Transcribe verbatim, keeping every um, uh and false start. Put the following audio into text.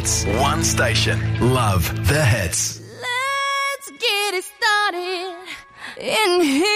hits. One station. Love the hits. Let's get it started in here.